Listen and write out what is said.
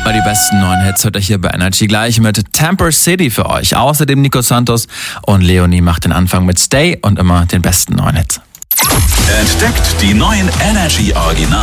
Die besten 9 Hits hört ihr hier bei Energy gleich mit Tamper City für euch. Außerdem Nico Santos und Leonie macht den Anfang mit Stay und immer den besten 9 Hits. Entdeckt die neuen Energy Original.